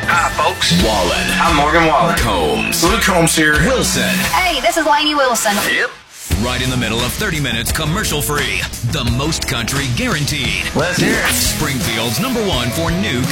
Hi, folks. Wallen. I'm Morgan Wallen. Combs. Luke Combs here. Wilson. Hey, this is Lainey Wilson. Yep. Right in the middle of 30 minutes commercial free. The most country guaranteed. Let's hear it. Springfield's #1 for new